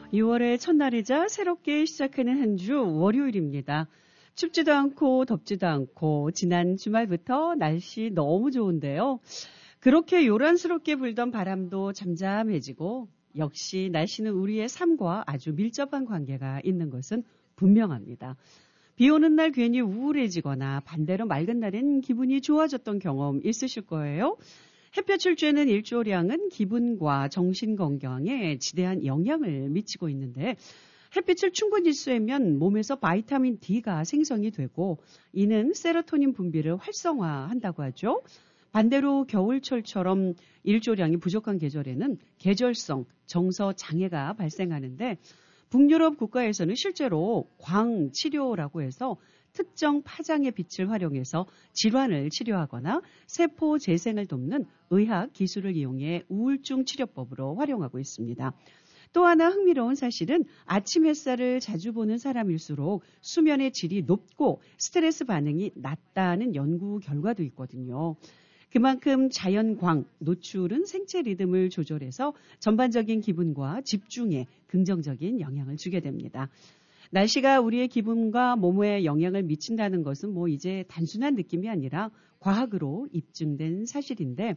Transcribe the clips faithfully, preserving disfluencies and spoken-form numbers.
유월의 첫날이자 새롭게 시작하는 한 주 월요일입니다. 춥지도 않고 덥지도 않고 지난 주말부터 날씨 너무 좋은데요. 그렇게 요란스럽게 불던 바람도 잠잠해지고 역시 날씨는 우리의 삶과 아주 밀접한 관계가 있는 것은 분명합니다. 비 오는 날 괜히 우울해지거나 반대로 맑은 날엔 기분이 좋아졌던 경험 있으실 거예요. 햇볕을 쬐는 일조량은 기분과 정신 건강에 지대한 영향을 미치고 있는데 햇빛을 충분히 쐬면 몸에서 바이타민 D가 생성이 되고 이는 세로토닌 분비를 활성화한다고 하죠. 반대로 겨울철처럼 일조량이 부족한 계절에는 계절성 정서 장애가 발생하는데 북유럽 국가에서는 실제로 광치료라고 해서 특정 파장의 빛을 활용해서 질환을 치료하거나 세포 재생을 돕는 의학 기술을 이용해 우울증 치료법으로 활용하고 있습니다. 또 하나 흥미로운 사실은 아침 햇살을 자주 보는 사람일수록 수면의 질이 높고 스트레스 반응이 낮다는 연구 결과도 있거든요. 그만큼 자연광, 노출은 생체 리듬을 조절해서 전반적인 기분과 집중에 긍정적인 영향을 주게 됩니다. 날씨가 우리의 기분과 몸에 영향을 미친다는 것은 뭐 이제 단순한 느낌이 아니라 과학으로 입증된 사실인데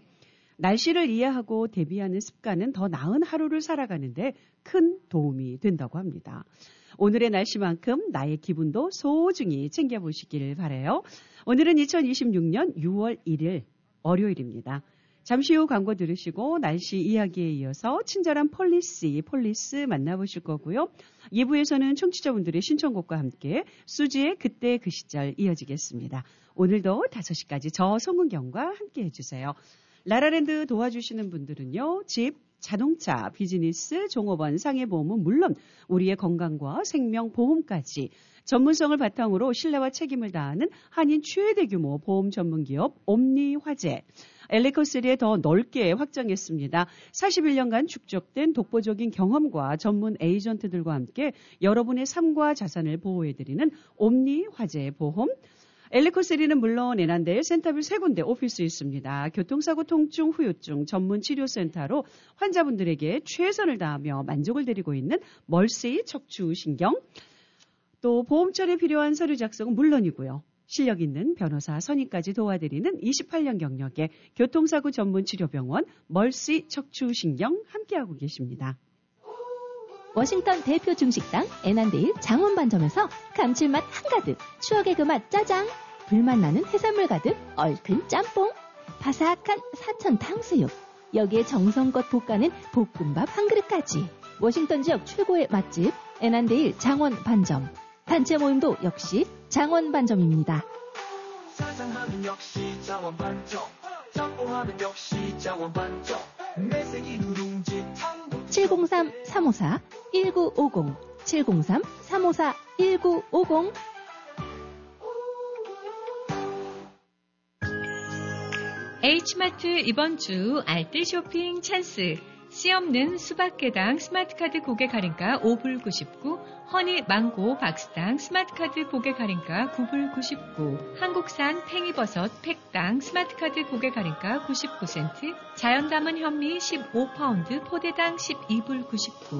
날씨를 이해하고 대비하는 습관은 더 나은 하루를 살아가는데 큰 도움이 된다고 합니다. 오늘의 날씨만큼 나의 기분도 소중히 챙겨보시길 바라요. 오늘은 이천이십육 년 유월 일일 월요일입니다. 잠시 후 광고 들으시고 날씨 이야기에 이어서 친절한 폴리시, 폴리스 만나보실 거고요. 이 부에서는 청취자분들의 신청곡과 함께 수지의 그때 그 시절 이어지겠습니다. 오늘도 다섯 시까지 저 송은경과 함께 해주세요. 라라랜드 도와주시는 분들은요. 집, 자동차, 비즈니스, 종업원, 상해보험은 물론 우리의 건강과 생명보험까지 전문성을 바탕으로 신뢰와 책임을 다하는 한인 최대 규모 보험 전문기업 옴니화재. 엘리코쓰리에 더 넓게 확장했습니다. 사십일 년간 축적된 독보적인 경험과 전문 에이전트들과 함께 여러분의 삶과 자산을 보호해드리는 옴니화재 보험. 엘리코쓰리는 물론 애난데에 센터빌 세 군데 오피스 있습니다. 교통사고 통증 후유증 전문 치료센터로 환자분들에게 최선을 다하며 만족을 드리고 있는 멀시 척추신경. 또 보험처리에 필요한 서류 작성은 물론이고요. 실력 있는 변호사 선임까지 도와드리는 이십팔 년 경력의 교통사고 전문 치료병원 멀시 척추신경 함께하고 계십니다. 워싱턴 대표 중식당 애난데일 장원반점에서 감칠맛 한가득 추억의 그 맛 짜장, 불맛 나는 해산물 가득 얼큰 짬뽕, 바삭한 사천 탕수육, 여기에 정성껏 볶아낸 볶음밥 한 그릇까지. 워싱턴 지역 최고의 맛집 애난데일 장원반점. 단체 모임도 역시 장원반점입니다. 사장하면 역시 장원반점, 짬뽕하면 역시 장원반점. 매생이 누룽지 탕 칠공삼 삼오사 일구오공 칠공삼 삼오사 일구오공. H마트 이번 주 알뜰 쇼핑 찬스. 씨 없는 수박개당 스마트카드 고객 할인가 오 불 구십구, 허니 망고 박스당 스마트카드 고객 할인가 구 불 구십구, 한국산 팽이버섯 팩당 스마트카드 고객 할인가 구십구 센트, 자연 담은 현미 십오 파운드 포대당 십이 불 구십구,